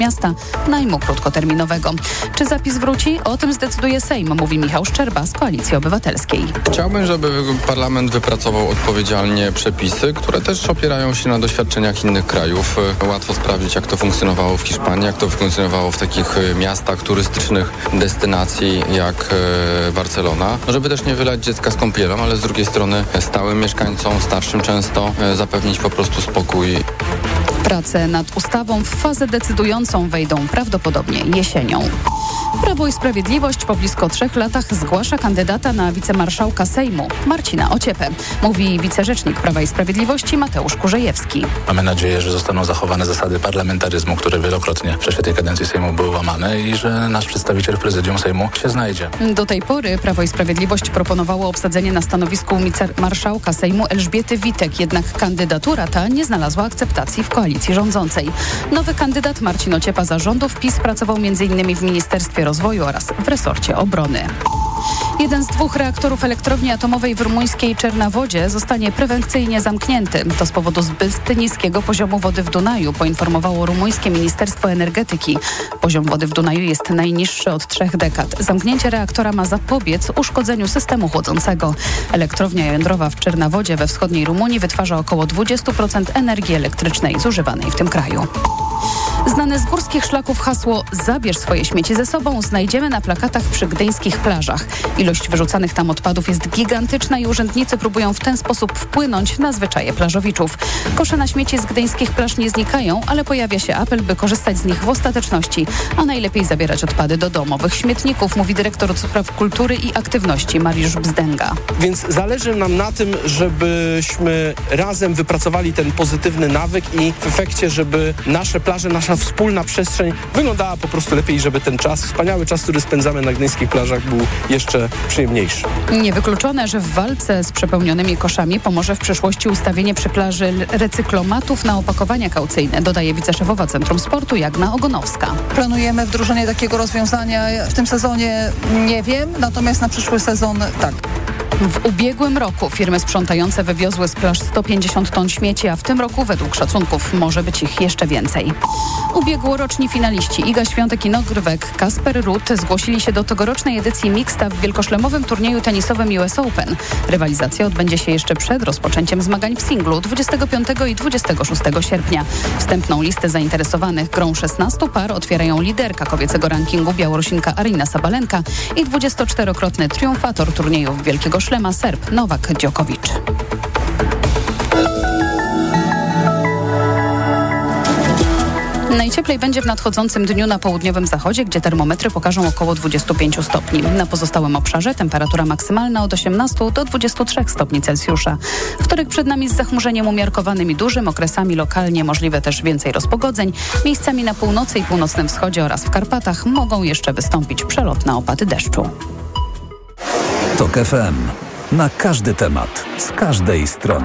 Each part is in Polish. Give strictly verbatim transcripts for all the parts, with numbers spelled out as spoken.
miasta najmu krótkoterminowego. Czy zapis wróci? O tym zdecyduje Sejm, mówi Michał Szczerba z Koalicji Obywatelskiej. Chciałbym, żeby parlament wypracował odpowiedzialnie przepisy, które też opierają się na doświadczeniach innych krajów. Łatwo sprawdzić, jak to funkcjonowało w Hiszpanii, jak to funkcjonowało w takich miastach turystycznych, destynacji jak Barcelona. No, żeby też nie wylać dziecka z kąpielą, ale z drugiej strony stałym mieszkańcom, starszym często, zapewnić po prostu spokój. Prace nad ustawą w fazę decydującą wejdą prawdopodobnie jesienią. Prawo i Sprawiedliwość po blisko trzech latach zgłasza kandydata na wicemarszałka Sejmu, Marcina Ociepę, mówi wicerzecznik Prawa i Sprawiedliwości Mateusz Kurzejewski. Mamy nadzieję, że zostaną zachowane zasady parlamentaryzmu, które wielokrotnie w czasie tej kadencji Sejmu były łamane i że nasz przedstawiciel w prezydium Sejmu się znajdzie. Do tej pory Prawo i Sprawiedliwość proponowało obsadzenie na stanowisku wicemarszałka Sejmu Elżbiety Witek, jednak kandydatura ta nie znalazła akceptacji w koalicji rządzącej. Nowy kandydat Marcin Ociepa za rządów PiS pracował między innymi w Ministerstwie Rozwoju oraz w resorcie obrony. Jeden z dwóch reaktorów elektrowni atomowej w rumuńskiej Czernawodzie zostanie prewencyjnie zamknięty. To z powodu zbyt niskiego poziomu wody w Dunaju, poinformowało rumuńskie Ministerstwo Energetyki. Poziom wody w Dunaju jest najniższy od trzech dekad. Zamknięcie reaktora ma zapobiec uszkodzeniu systemu chłodzącego. Elektrownia jądrowa w Czernawodzie we wschodniej Rumunii wytwarza około dwadzieścia procent energii elektrycznej zużywanej w tym kraju. Znane z górskich szlaków hasło „Zabierz swoje śmieci ze sobą” znajdziemy na plakatach przy gdyńskich plażach. Ilość wyrzucanych tam odpadów jest gigantyczna i urzędnicy próbują w ten sposób wpłynąć na zwyczaje plażowiczów. Kosze na śmieci z gdyńskich plaż nie znikają, ale pojawia się apel, by korzystać z nich w ostateczności, a najlepiej zabierać odpady do domowych śmietników, mówi dyrektor od spraw kultury i aktywności Mariusz Bzdęga. Więc zależy nam na tym, żebyśmy razem wypracowali ten pozytywny nawyk i w efekcie, żeby nasze plaże, nasza wspólna przestrzeń wyglądała po prostu lepiej, żeby ten czas, wspaniały czas, który spędzamy na gdyńskich plażach, był jeszcze przyjemniejszy. Niewykluczone, że w walce z przepełnionymi koszami pomoże w przyszłości ustawienie przy plaży recyklomatów na opakowania kaucyjne, dodaje wiceszefowa Centrum Sportu Jagna Ogonowska. Planujemy wdrożenie takiego rozwiązania w tym sezonie, nie wiem, natomiast na przyszły sezon tak. W ubiegłym roku firmy sprzątające wywiozły z plaż sto pięćdziesiąt ton śmieci, a w tym roku według szacunków może być ich jeszcze więcej. Ubiegłoroczni finaliści Iga Świątek i Nogrywek, Kasper Ruud zgłosili się do tegorocznej edycji mixta w wielkoszlemowym turnieju tenisowym U S Open. Rywalizacja odbędzie się jeszcze przed rozpoczęciem zmagań w singlu dwudziestego piątego i dwudziestego szóstego sierpnia. Wstępną listę zainteresowanych grą szesnastu par otwierają liderka kobiecego rankingu Białorusinka Aryna Sabalenka i dwudziestoczterokrotny triumfator turniejów Wielkiego Szlema Serb Nowak Djokovic. Najcieplej będzie w nadchodzącym dniu na południowym zachodzie, gdzie termometry pokażą około dwadzieścia pięć stopni. Na pozostałym obszarze temperatura maksymalna od osiemnastu do dwudziestu trzech stopni Celsjusza. Wtorek przed nami z zachmurzeniem umiarkowanym i dużym, okresami lokalnie możliwe też więcej rozpogodzeń. Miejscami na północy i północnym wschodzie oraz w Karpatach mogą jeszcze wystąpić przelotne opady deszczu. Tok F M. Na każdy temat, z każdej strony.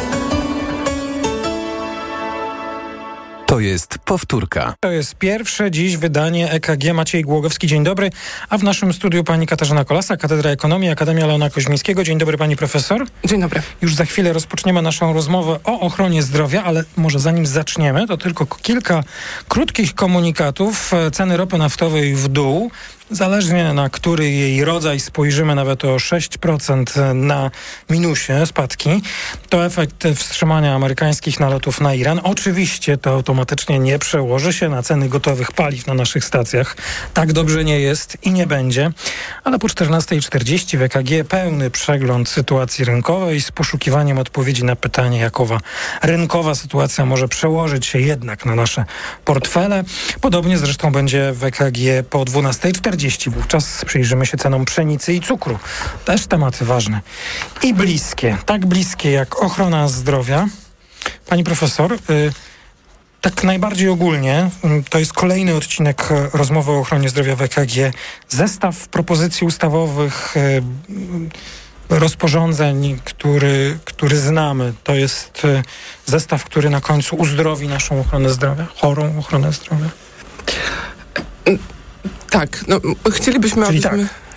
To jest powtórka. To jest pierwsze dziś wydanie E K G. Maciej Głogowski, dzień dobry. A w naszym studiu pani Katarzyna Kolasa, Katedra Ekonomii, Akademia Leona Koźmińskiego. Dzień dobry pani profesor. Dzień dobry. Już za chwilę rozpoczniemy naszą rozmowę o ochronie zdrowia, ale może zanim zaczniemy, to tylko kilka krótkich komunikatów. Ceny ropy naftowej w dół. Zależnie na który jej rodzaj spojrzymy, nawet o sześć procent na minusie spadki. To efekt wstrzymania amerykańskich nalotów na Iran. Oczywiście to automatycznie nie przełoży się na ceny gotowych paliw na naszych stacjach. Tak dobrze nie jest i nie będzie. Ale po czternastej czterdzieści w E K G pełny przegląd sytuacji rynkowej z poszukiwaniem odpowiedzi na pytanie, jak owa rynkowa sytuacja może przełożyć się jednak na nasze portfele. Podobnie zresztą będzie w E K G po dwunastej czterdzieści. Wówczas przyjrzymy się cenom pszenicy i cukru. Też tematy ważne i bliskie. Tak bliskie jak ochrona zdrowia. Pani profesor, y, tak najbardziej ogólnie, y, to jest kolejny odcinek rozmowy o ochronie zdrowia w E K G. Zestaw propozycji ustawowych, y, rozporządzeń, który, który znamy. To jest y, zestaw, który na końcu uzdrowi naszą ochronę zdrowia, chorą ochronę zdrowia. Tak, no chcielibyśmy, Czyli abyśmy, tak.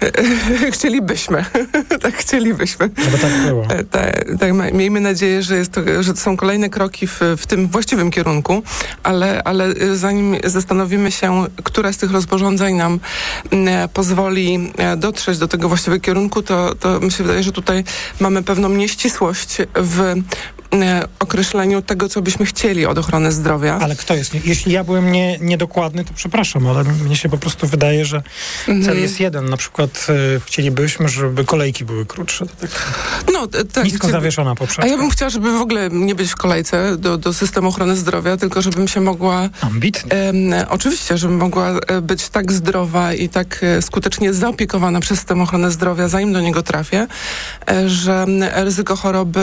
Chcielibyśmy. Tak, chcielibyśmy. Żeby tak było. Tak, tak, miejmy nadzieję, że, jest to, że to są kolejne kroki w, w tym właściwym kierunku, ale, ale zanim zastanowimy się, która z tych rozporządzeń nam e, pozwoli e, dotrzeć do tego właściwego kierunku, to, to mi się wydaje, że tutaj mamy pewną nieścisłość w e, określeniu tego, co byśmy chcieli od ochrony zdrowia. Ale kto jest? Jeśli ja byłem nie, niedokładny, to przepraszam, ale mnie się po prostu wydaje, że mm. cel jest jeden. Na przykład e, chcielibyśmy, żeby kolejki były krótsze. To tak no, tak, nisko zawieszona poprzeczka. A ja bym chciała, żeby w ogóle nie być w kolejce do, do systemu ochrony zdrowia, tylko żebym się mogła... Ambitnie. E, oczywiście, żebym mogła być tak zdrowa i tak e, skutecznie zaopiekowana przez system ochrony zdrowia, zanim do niego trafię, e, że ryzyko choroby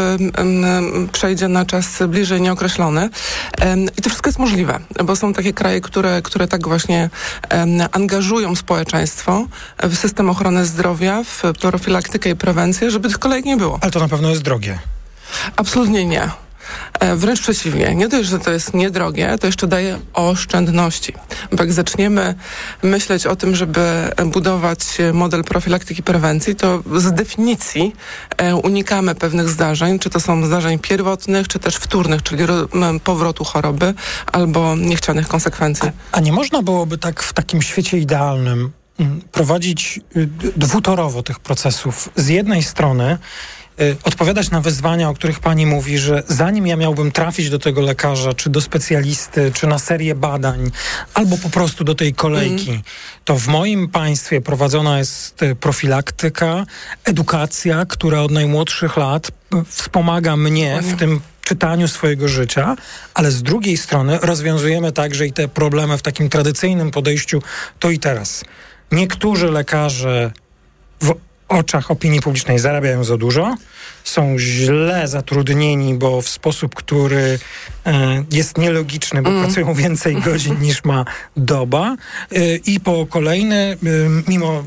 e, przejdzie na czas bliżej nieokreślony. E, I to wszystko jest możliwe, bo są takie kraje, które, które tak właśnie e, angażują społeczeństwo w system ochrony zdrowia, w profilaktykę i prewencję, żeby tych kolejek nie było. Ale to na pewno jest drogie. Absolutnie nie. E, wręcz przeciwnie. Nie dość, że to jest niedrogie, to jeszcze daje oszczędności. Bo jak zaczniemy myśleć o tym, żeby budować model profilaktyki i prewencji, to z definicji e, unikamy pewnych zdarzeń, czy to są zdarzeń pierwotnych, czy też wtórnych, czyli ro, m, powrotu choroby albo niechcianych konsekwencji. A, a nie można byłoby tak w takim świecie idealnym m, prowadzić y, dwutorowo tych procesów? Z jednej strony odpowiadać na wyzwania, o których pani mówi, że zanim ja miałbym trafić do tego lekarza, czy do specjalisty, czy na serię badań, albo po prostu do tej kolejki, mm. to w moim państwie prowadzona jest profilaktyka, edukacja, która od najmłodszych lat wspomaga mnie w tym czytaniu swojego życia, ale z drugiej strony rozwiązujemy także i te problemy w takim tradycyjnym podejściu to i teraz. Niektórzy lekarze w oczach opinii publicznej zarabiają za dużo, są źle zatrudnieni, bo w sposób, który e, jest nielogiczny, bo mm. pracują więcej godzin niż ma doba e, i po kolejne, e, mimo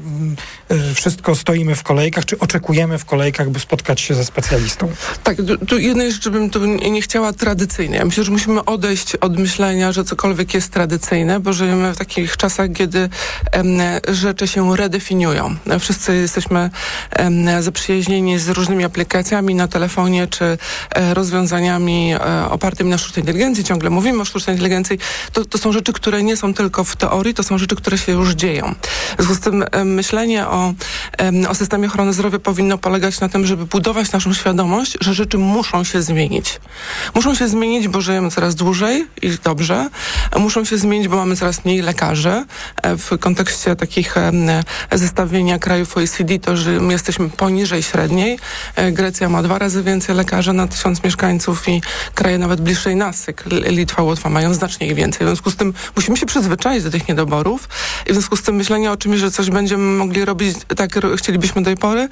e, wszystko stoimy w kolejkach, czy oczekujemy w kolejkach, by spotkać się ze specjalistą. Tak, tu, tu jednej rzeczy bym tu nie, nie chciała tradycyjnie. Ja myślę, że musimy odejść od myślenia, że cokolwiek jest tradycyjne, bo żyjemy w takich czasach, kiedy em, rzeczy się redefiniują. Wszyscy jesteśmy em, zaprzyjaźnieni z różnymi aplikacjami na telefonie, czy e, rozwiązaniami e, opartymi na sztucznej inteligencji. Ciągle mówimy o sztucznej inteligencji. To, to są rzeczy, które nie są tylko w teorii, to są rzeczy, które się już dzieją. W związku z tym e, myślenie o, e, o systemie ochrony zdrowia powinno polegać na tym, żeby budować naszą świadomość, że rzeczy muszą się zmienić. Muszą się zmienić, bo żyjemy coraz dłużej i dobrze. Muszą się zmienić, bo mamy coraz mniej lekarzy. E, w kontekście takich e, zestawienia krajów O E C D, to że my jesteśmy poniżej średniej. E, Grecja ma dwa razy więcej lekarzy na tysiąc mieszkańców i kraje nawet bliżej nas, jak Litwa, Łotwa, mają znacznie ich więcej. W związku z tym musimy się przyzwyczaić do tych niedoborów i w związku z tym myślenie o czymś, że coś będziemy mogli robić tak, jak chcielibyśmy do tej pory,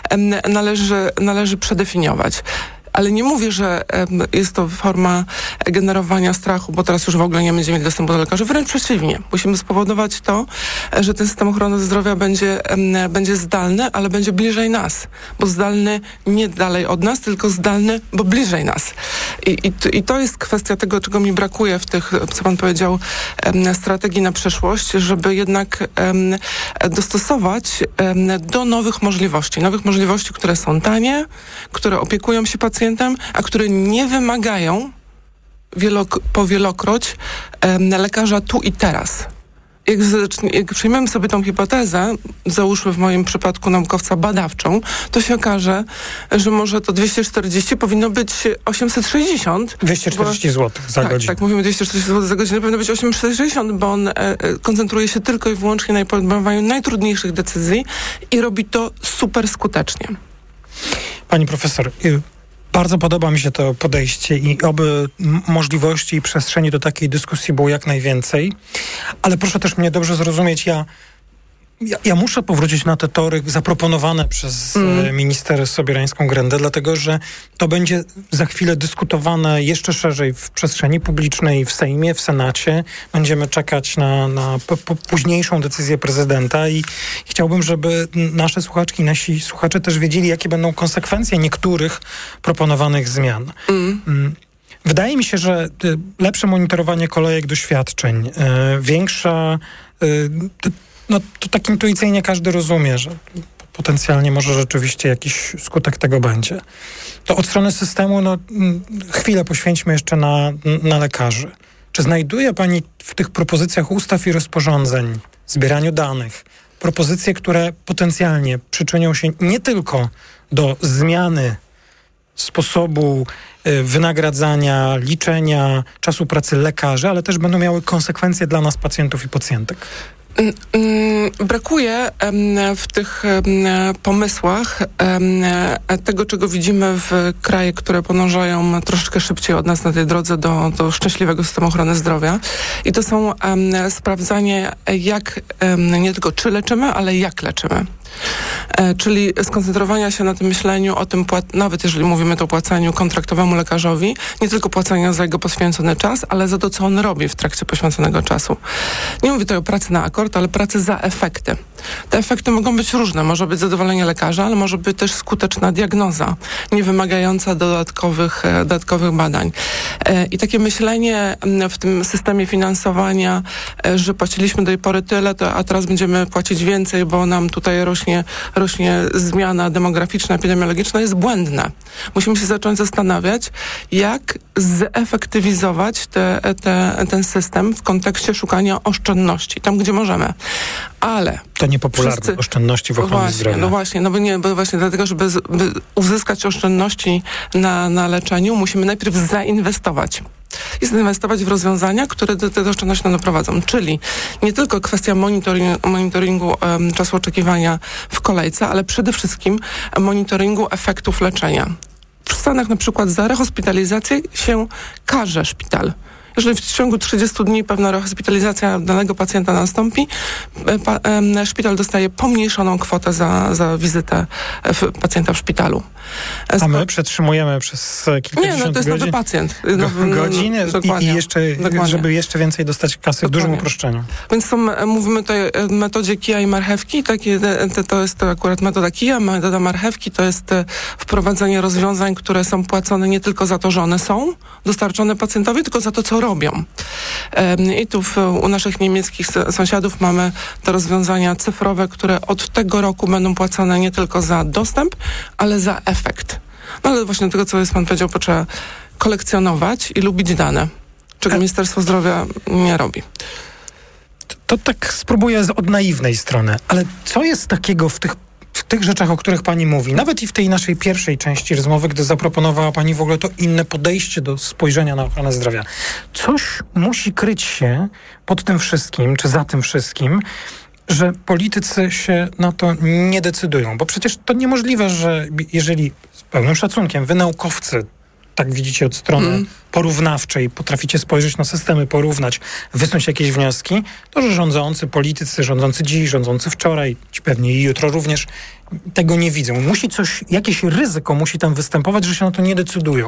należy, należy przedefiniować. Ale nie mówię, że um, jest to forma generowania strachu, bo teraz już w ogóle nie będziemy mieli dostępu do lekarzy. Wręcz przeciwnie. Musimy spowodować to, że ten system ochrony zdrowia będzie, um, będzie zdalny, ale będzie bliżej nas. Bo zdalny nie dalej od nas, tylko zdalny, bo bliżej nas. I, i, i to jest kwestia tego, czego mi brakuje w tych, co pan powiedział, um, strategii na przyszłość, żeby jednak um, dostosować um, do nowych możliwości. Nowych możliwości, które są tanie, które opiekują się pacjentem, a które nie wymagają wielok- powielokroć um, lekarza tu i teraz. Jak, jak przyjmiemy sobie tą hipotezę, załóżmy w moim przypadku naukowca badawczą, to się okaże, że może to dwieście czterdzieści powinno być osiemset sześćdziesiąt. dwieście czterdzieści złotych za tak, godzinę. Tak, mówimy dwieście czterdzieści złotych za godzinę, powinno być osiemset sześćdziesiąt, bo on e, e, koncentruje się tylko i wyłącznie na podejmowaniu najtrudniejszych decyzji i robi to super skutecznie. Pani profesor, y- bardzo podoba mi się to podejście i oby m- możliwości i przestrzeni do takiej dyskusji było jak najwięcej. Ale proszę też mnie dobrze zrozumieć, ja, ja, ja muszę powrócić na te tory zaproponowane przez mm. e, minister Sobierańską-Grendę, dlatego że to będzie za chwilę dyskutowane jeszcze szerzej w przestrzeni publicznej, w Sejmie, w Senacie. Będziemy czekać na, na p- p- późniejszą decyzję prezydenta i chciałbym, żeby nasze słuchaczki, nasi słuchacze też wiedzieli, jakie będą konsekwencje niektórych proponowanych zmian. Mm. Wydaje mi się, że lepsze monitorowanie kolejek doświadczeń, y, większa y, no to tak intuicyjnie każdy rozumie, że potencjalnie może rzeczywiście jakiś skutek tego będzie. To od strony systemu, no chwilę poświęćmy jeszcze na, na lekarzy. Czy znajduje pani w tych propozycjach ustaw i rozporządzeń, zbieraniu danych, propozycje, które potencjalnie przyczynią się nie tylko do zmiany sposobu y, wynagradzania, liczenia czasu pracy lekarzy, ale też będą miały konsekwencje dla nas, pacjentów i pacjentek? Brakuje w tych pomysłach tego, czego widzimy w krajach, które podążają troszeczkę szybciej od nas na tej drodze do, do szczęśliwego systemu ochrony zdrowia. I to są sprawdzanie, jak, nie tylko czy leczymy, ale jak leczymy. E, czyli skoncentrowania się na tym myśleniu o tym, płat- nawet jeżeli mówimy o płaceniu kontraktowemu lekarzowi, nie tylko płaceniu za jego poświęcony czas, ale za to, co on robi w trakcie poświęconego czasu. Nie mówię tutaj o pracy na akord, ale pracy za efekty. Te efekty mogą być różne. Może być zadowolenie lekarza, ale może być też skuteczna diagnoza, nie wymagająca dodatkowych, e, dodatkowych badań. E, I takie myślenie w tym systemie finansowania, e, że płaciliśmy do tej pory tyle, to, a teraz będziemy płacić więcej, bo nam tutaj rośnie, rośnie zmiana demograficzna, epidemiologiczna, jest błędne. Musimy się zacząć zastanawiać, jak zefektywizować te, te, ten system w kontekście szukania oszczędności, tam gdzie możemy. Ale to niepopularne, wszyscy... oszczędności w ochronie właśnie, zdrowia. No właśnie, no bo nie, bo właśnie dlatego, żeby z, by uzyskać oszczędności na, na leczeniu, musimy najpierw zainwestować. I zainwestować w rozwiązania, które do tej oszczędności nam doprowadzą. Czyli nie tylko kwestia monitoringu, monitoringu um, czasu oczekiwania w kolejce, ale przede wszystkim monitoringu efektów leczenia. W Stanach na przykład za rehospitalizację się karze szpital. Jeżeli w ciągu trzydziestu dni pewna rehospitalizacja danego pacjenta nastąpi, pa, e, szpital dostaje pomniejszoną kwotę za, za wizytę w, pacjenta w szpitalu. A my przetrzymujemy przez kilkadziesiąt Nie, no to jest godzin, nowy pacjent. Go, godzin i, i jeszcze, Dokładnie. żeby jeszcze więcej dostać kasy Dokładnie. w dużym uproszczeniu. Więc są, mówimy tutaj o metodzie kija i marchewki. Takie, te, to jest to akurat metoda kija, metoda marchewki to jest wprowadzenie rozwiązań, które są płacone nie tylko za to, że one są dostarczone pacjentowi, tylko za to, co robią. I tu w, u naszych niemieckich sąsiadów mamy te rozwiązania cyfrowe, które od tego roku będą płacone nie tylko za dostęp, ale za efekt. No ale właśnie tego, co jest pan powiedział, potrzeba kolekcjonować i lubić dane, czego A... Ministerstwo Zdrowia nie robi. To, to tak spróbuję z, od naiwnej strony, ale co jest takiego w tych w tych rzeczach, o których pani mówi, nawet i w tej naszej pierwszej części rozmowy, gdy zaproponowała pani w ogóle to inne podejście do spojrzenia na ochronę zdrowia. Coś musi kryć się pod tym wszystkim, czy za tym wszystkim, że politycy się na to nie decydują. Bo przecież to niemożliwe, że jeżeli z pełnym szacunkiem wy naukowcy, tak widzicie od strony mm. porównawczej, potraficie spojrzeć na systemy, porównać, wysnuć jakieś wnioski, to, że rządzący, politycy, rządzący dziś, rządzący wczoraj, ci pewnie i jutro również, tego nie widzą. Musi coś, jakieś ryzyko musi tam występować, że się na to nie decydują.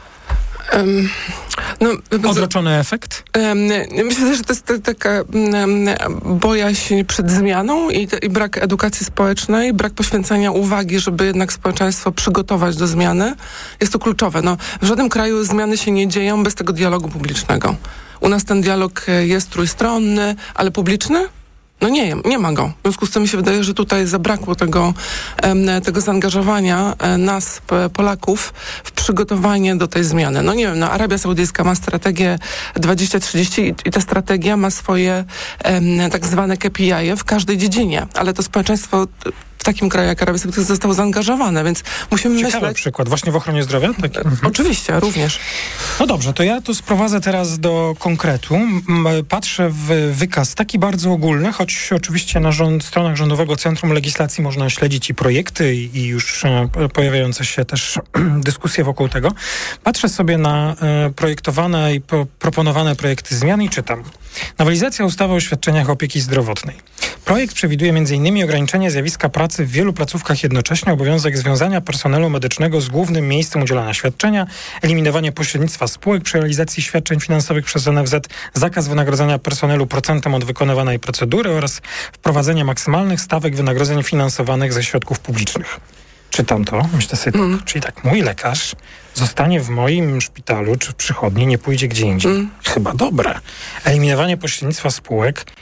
Um, no, Odroczony efekt? Um, myślę, że to jest taka um, bojaźń przed zmianą i, i brak edukacji społecznej, brak poświęcenia uwagi, żeby jednak społeczeństwo przygotować do zmiany. Jest to kluczowe. No, w żadnym kraju zmiany się nie dzieją bez tego dialogu publicznego. U nas ten dialog jest trójstronny, ale publiczny? No nie, nie ma go. W związku z tym mi się wydaje, że tutaj zabrakło tego, tego zaangażowania nas, Polaków, w przygotowanie do tej zmiany. No nie wiem, no Arabia Saudyjska ma strategię dwadzieścia trzydzieści i ta strategia ma swoje um, tak zwane K P I w każdej dziedzinie, ale to społeczeństwo w takim kraju jak Arabia Saudyjska zostało zaangażowane, więc musimy Ciekawy myśleć... przykład. Właśnie w ochronie zdrowia? Tak. Mhm. Oczywiście, również. No dobrze, to ja to sprowadzę teraz do konkretu. Patrzę w wykaz taki bardzo ogólny, choć oczywiście na rząd, stronach Rządowego Centrum Legislacji można śledzić i projekty, i już pojawiające się też dyskusje wokół tego. Patrzę sobie na projektowane i proponowane projekty zmian i czytam. Nowelizacja ustawy o świadczeniach opieki zdrowotnej. Projekt przewiduje m in ograniczenie zjawiska pracy w wielu placówkach jednocześnie, obowiązek związania personelu medycznego z głównym miejscem udzielania świadczenia, eliminowanie pośrednictwa spółek przy realizacji świadczeń finansowych przez N F Z, zakaz wynagrodzenia personelu procentem od wykonywanej procedury oraz wprowadzenie maksymalnych stawek wynagrodzeń finansowanych ze środków publicznych. Czytam to, myślę sobie, mm. tak, czyli tak, mój lekarz zostanie w moim szpitalu czy przychodni, nie pójdzie gdzie indziej. Mm. Chyba dobre. Eliminowanie pośrednictwa spółek.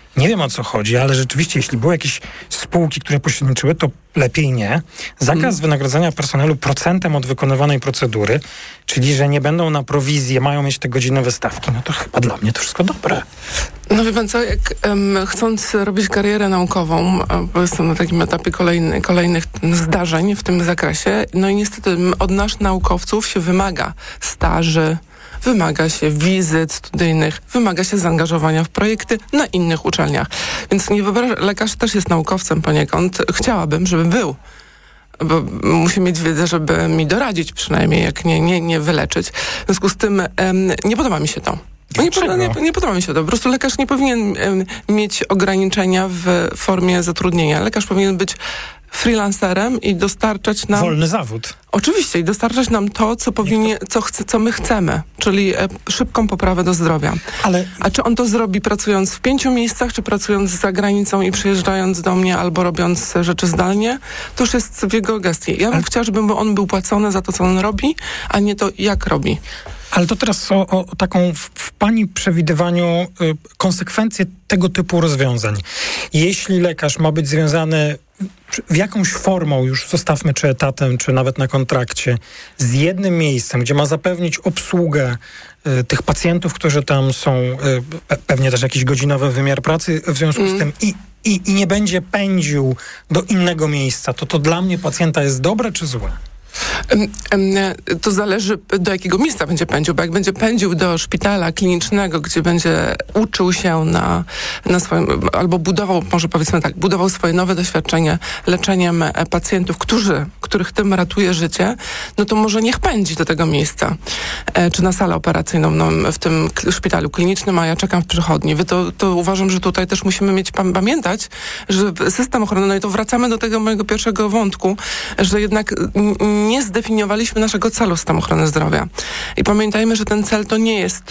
Nie wiem, o co chodzi, ale rzeczywiście, jeśli były jakieś spółki, które pośredniczyły, to lepiej nie. Zakaz hmm. wynagrodzenia personelu procentem od wykonywanej procedury, czyli że nie będą na prowizję, mają mieć te godzinowe stawki, no to chyba dla mnie to wszystko dobre. No wie pan co, jak um, chcąc robić karierę naukową, bo jestem na takim etapie kolejny, kolejnych zdarzeń w tym zakresie, no i niestety od nas naukowców się wymaga staży, wymaga się wizyt studyjnych, wymaga się zaangażowania w projekty na innych uczelniach. Więc nie wyobrażam, lekarz też jest naukowcem poniekąd. Chciałabym, żeby był. Bo musi mieć wiedzę, żeby mi doradzić przynajmniej, jak nie, nie, nie wyleczyć. W związku z tym em, nie podoba mi się to. Nie podoba, nie, nie podoba mi się to. Po prostu lekarz nie powinien em, mieć ograniczenia w formie zatrudnienia. Lekarz powinien być freelancerem i dostarczać nam... Wolny zawód. Oczywiście i dostarczać nam to, co powinien, co, chce, co my chcemy, czyli e, szybką poprawę do zdrowia. Ale... A czy on to zrobi pracując w pięciu miejscach, czy pracując za granicą i przyjeżdżając do mnie, albo robiąc rzeczy zdalnie, to już jest w jego gestii. Ja bym Ale... chciała, żeby on był płacony za to, co on robi, a nie to, jak robi. Ale to teraz o, o taką w, w pani przewidywaniu y, konsekwencje tego typu rozwiązań. Jeśli lekarz ma być związany w jakąś formą, już zostawmy czy etatem, czy nawet na kontrakcie, z jednym miejscem, gdzie ma zapewnić obsługę y, tych pacjentów, którzy tam są, y, pewnie też jakiś godzinowy wymiar pracy w związku mm. z tym i, i, i nie będzie pędził do innego miejsca, to to dla mnie pacjenta jest dobre czy złe? To zależy, do jakiego miejsca będzie pędził, bo jak będzie pędził do szpitala klinicznego, gdzie będzie uczył się na, na swoim, albo budował, może powiedzmy tak, budował swoje nowe doświadczenie leczeniem pacjentów, którzy, których tym ratuje życie, no to może niech pędzi do tego miejsca, czy na salę operacyjną no, w tym szpitalu klinicznym, a ja czekam w przychodni. Wy to, to uważam, że tutaj też musimy mieć pamiętać, że system ochrony, no i to wracamy do tego mojego pierwszego wątku, że jednak nie zdefiniowaliśmy naszego celu systemu ochrony zdrowia. I pamiętajmy, że ten cel to nie jest,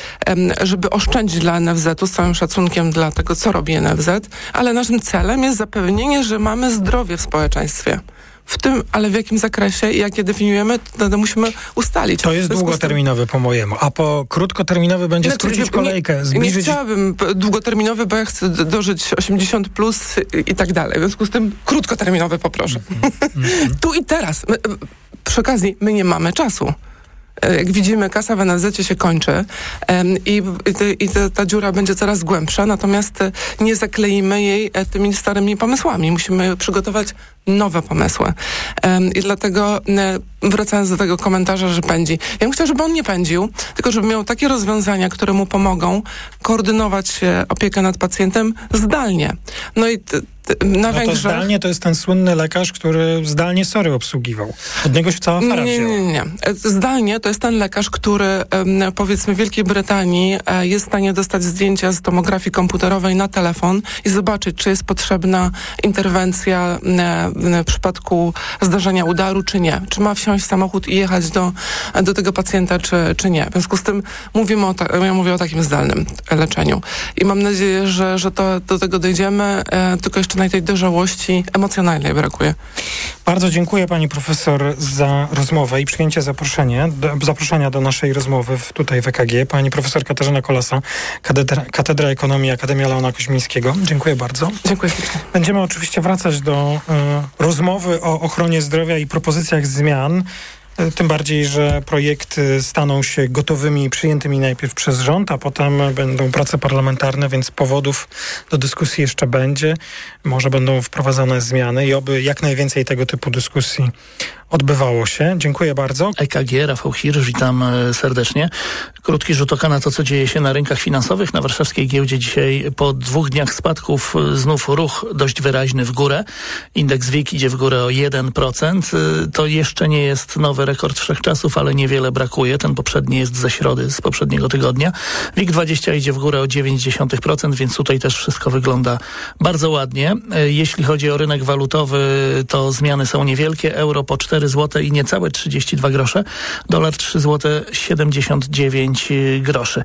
żeby oszczędzić dla N F Z-u, z całym szacunkiem dla tego, co robi N F Z, ale naszym celem jest zapewnienie, że mamy zdrowie w społeczeństwie. W tym, ale w jakim zakresie i jak je definiujemy, to, to musimy ustalić. To jest długoterminowy po mojemu, a po krótkoterminowy będzie znaczy, skrócić kolejkę, zbliżyć... Nie chciałabym długoterminowy, bo ja chcę dożyć osiemdziesiąt plus i, i tak dalej. W związku z tym krótkoterminowy poproszę. Mm-hmm. Tu i teraz. My, przy okazji, my nie mamy czasu. Jak widzimy, kasa w N F Z-cie się kończy um, i, i, i ta, ta dziura będzie coraz głębsza, natomiast nie zakleimy jej tymi starymi pomysłami. Musimy przygotować nowe pomysły. Um, I dlatego ne, wracając do tego komentarza, że pędzi. Ja bym chciała, żeby on nie pędził, tylko żeby miał takie rozwiązania, które mu pomogą koordynować opiekę nad pacjentem zdalnie. No i t, Na no Węgrzech... to zdalnie to jest ten słynny lekarz, który zdalnie SOR-y obsługiwał. Od niego się cała afera nie, nie, nie. Zdalnie to jest ten lekarz, który powiedzmy w Wielkiej Brytanii jest w stanie dostać zdjęcia z tomografii komputerowej na telefon i zobaczyć, czy jest potrzebna interwencja w przypadku zdarzenia udaru, czy nie. Czy ma wsiąść w samochód i jechać do, do tego pacjenta, czy, czy nie. W związku z tym mówimy o ta, ja mówię o takim zdalnym leczeniu. I mam nadzieję, że, że to, do tego dojdziemy, tylko jeszcze tej dojrzałości emocjonalnej brakuje. Bardzo dziękuję pani profesor za rozmowę i przyjęcie zaproszenia do, zaproszenia do naszej rozmowy w, tutaj w E K G. Pani profesor Katarzyna Kolasa, Katedra, Katedra Ekonomii Akademia Leona Koźmińskiego. Dziękuję bardzo. Dziękuję. Będziemy oczywiście wracać do y, rozmowy o ochronie zdrowia i propozycjach zmian. Tym bardziej, że projekty staną się gotowymi i przyjętymi najpierw przez rząd, a potem będą prace parlamentarne, więc powodów do dyskusji jeszcze będzie. Może będą wprowadzane zmiany i oby jak najwięcej tego typu dyskusji odbywało się. Dziękuję bardzo. E K G, Rafał Hirsch, witam serdecznie. Krótki rzut oka na to, co dzieje się na rynkach finansowych. Na warszawskiej giełdzie dzisiaj po dwóch dniach spadków znów ruch dość wyraźny w górę. Indeks W I K idzie w górę o jeden procent. To jeszcze nie jest nowy rekord wszechczasów, ale niewiele brakuje. Ten poprzedni jest ze środy, z poprzedniego tygodnia. W I K dwadzieścia idzie w górę o dziewięć dziesiątych procent, więc tutaj też wszystko wygląda bardzo ładnie. Jeśli chodzi o rynek walutowy, to zmiany są niewielkie. Euro po cztery złote i niecałe trzydzieści dwa grosze. Dolar trzy złote siedemdziesiąt dziewięć groszy.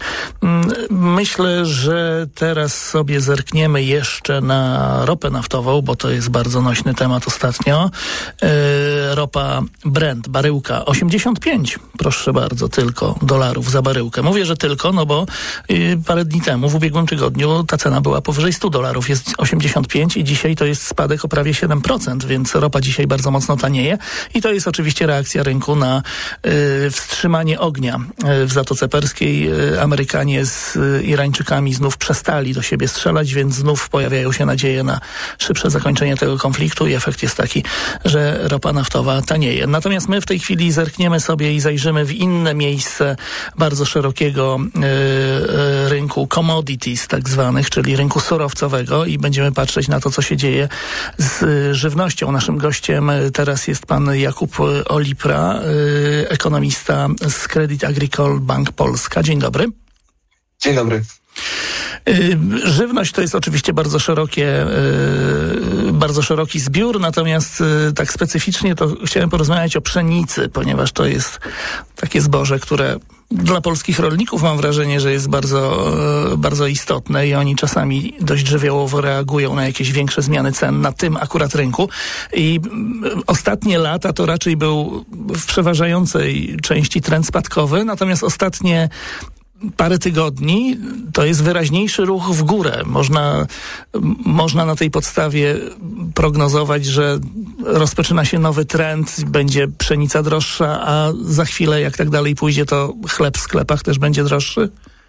Myślę, że teraz sobie zerkniemy jeszcze na ropę naftową, bo to jest bardzo nośny temat ostatnio. Ropa Brent, baryłka baryłka. osiemdziesiąt pięć, proszę bardzo, tylko dolarów za baryłkę. Mówię, że tylko, no bo yy, parę dni temu, w ubiegłym tygodniu, ta cena była powyżej sto dolarów. Jest osiemdziesiąt pięć i dzisiaj to jest spadek o prawie siedem procent, więc ropa dzisiaj bardzo mocno tanieje. I to jest oczywiście reakcja rynku na yy, wstrzymanie ognia yy, w Zatoce Perskiej. Yy, Amerykanie z yy, Irańczykami znów przestali do siebie strzelać, więc znów pojawiają się nadzieje na szybsze zakończenie tego konfliktu i efekt jest taki, że ropa naftowa tanieje. Natomiast my w tej chwili zerkniemy sobie i zajrzymy w inne miejsce bardzo szerokiego yy, yy, rynku commodities tak zwanych, czyli rynku surowcowego i będziemy patrzeć na to, co się dzieje z yy, żywnością. Naszym gościem teraz jest pan Jakub Olipra, yy, ekonomista z Credit Agricole Bank Polska. Dzień dobry. Dzień dobry. Żywność to jest oczywiście bardzo szerokie, bardzo szeroki zbiór, natomiast tak specyficznie to chciałem porozmawiać o pszenicy, ponieważ to jest takie zboże, które dla polskich rolników mam wrażenie, że jest bardzo, bardzo istotne i oni czasami dość żywiołowo reagują na jakieś większe zmiany cen na tym akurat rynku. I ostatnie lata to raczej był w przeważającej części trend spadkowy, natomiast ostatnie parę tygodni to jest wyraźniejszy ruch w górę. Można, można na tej podstawie prognozować, że rozpoczyna się nowy trend, będzie pszenica droższa, a za chwilę, jak tak dalej pójdzie, to chleb w sklepach też będzie droższy?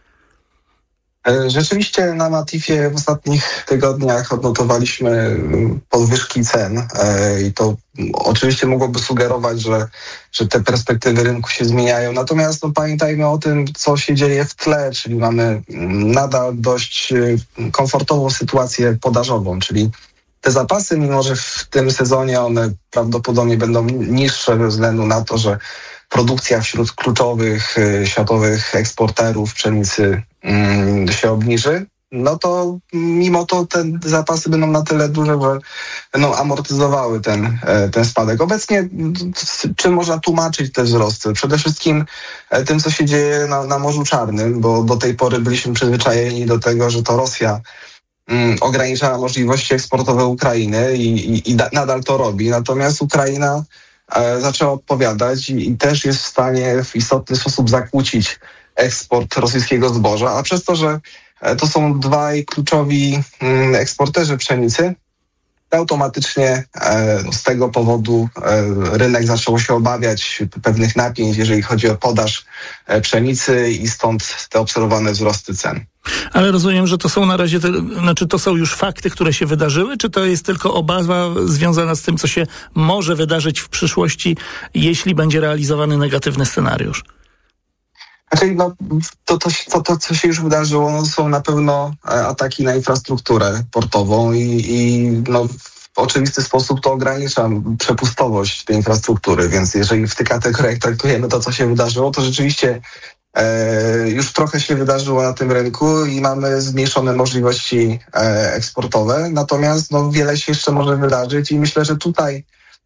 Rzeczywiście na Matifie w ostatnich tygodniach odnotowaliśmy podwyżki cen i to oczywiście mogłoby sugerować, że, że te perspektywy rynku się zmieniają. Natomiast no, pamiętajmy o tym, co się dzieje w tle, czyli mamy nadal dość komfortową sytuację podażową, czyli te zapasy, mimo że w tym sezonie one prawdopodobnie będą niższe ze względu na to, że produkcja wśród kluczowych światowych eksporterów pszenicy mm, się obniży, no to mimo to te zapasy będą na tyle duże, że będą amortyzowały ten, ten spadek. Obecnie czym można tłumaczyć te wzrosty? Przede wszystkim tym, co się dzieje na, na Morzu Czarnym, bo do tej pory byliśmy przyzwyczajeni do tego, że to Rosja mm, ograniczała możliwości eksportowe Ukrainy i, i, i da, nadal to robi. Natomiast Ukraina zaczęła odpowiadać i, i też jest w stanie w istotny sposób zakłócić eksport rosyjskiego zboża, a przez to, że to są dwaj kluczowi mm, eksporterzy pszenicy, automatycznie e, z tego powodu e, rynek zaczął się obawiać pewnych napięć, jeżeli chodzi o podaż e, pszenicy i stąd te obserwowane wzrosty cen. Ale rozumiem, że to są na razie, te, znaczy to są już fakty, które się wydarzyły, czy to jest tylko obawa związana z tym, co się może wydarzyć w przyszłości, jeśli będzie realizowany negatywny scenariusz? Znaczy, no, to, to, to, to, co się już wydarzyło, no, są na pewno ataki na infrastrukturę portową i, i no, w oczywisty sposób to ogranicza przepustowość tej infrastruktury, więc jeżeli w tych kategoriach traktujemy to, co się wydarzyło, to rzeczywiście e, już trochę się wydarzyło na tym rynku i mamy zmniejszone możliwości e, eksportowe, natomiast no, wiele się jeszcze może wydarzyć i myślę, że tutaj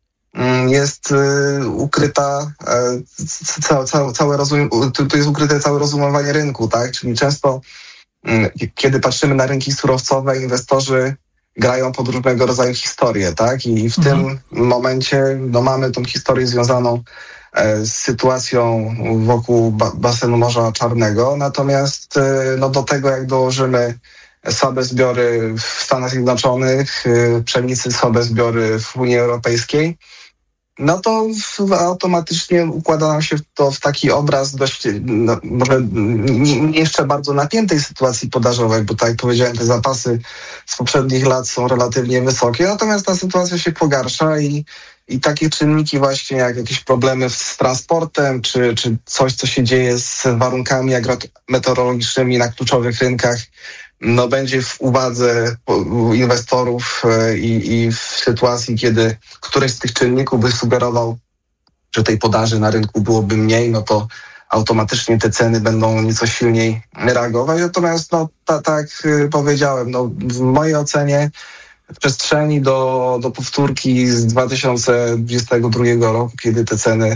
jest y, ukryta y, ca, ca, całe rozum, tu, tu jest ukryte całe rozumowanie rynku, tak? Czyli często y, kiedy patrzymy na rynki surowcowe, inwestorzy grają pod różnego rodzaju historie, tak? I w mhm. tym momencie no, mamy tą historię związaną y, z sytuacją wokół ba- basenu Morza Czarnego, natomiast y, no, do tego jak dołożymy słabe zbiory w Stanach Zjednoczonych, y, pszenicy, słabe zbiory w Unii Europejskiej, no to automatycznie układa nam się to w taki obraz dość, no, może nie, nie jeszcze bardzo napiętej sytuacji podażowej, bo tak jak powiedziałem, te zapasy z poprzednich lat są relatywnie wysokie, natomiast ta sytuacja się pogarsza i, i takie czynniki właśnie jak jakieś problemy z transportem, czy, czy coś, co się dzieje z warunkami agrometeorologicznymi na kluczowych rynkach, no będzie w uwadze inwestorów i, i w sytuacji, kiedy któryś z tych czynników by sugerował, że tej podaży na rynku byłoby mniej, no to automatycznie te ceny będą nieco silniej reagować. Natomiast no tak ta, jak powiedziałem, no w mojej ocenie w przestrzeni do, do powtórki z dwa tysiące dwudziestego drugiego roku, kiedy te ceny